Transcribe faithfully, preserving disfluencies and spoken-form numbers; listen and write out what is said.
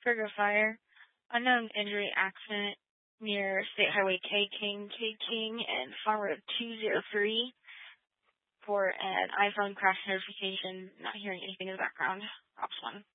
Trigger Fire, unknown injury accident near State Highway K King, K King, and Farm Road two oh three for an iPhone crash notification. Not hearing anything in the background. Ops one.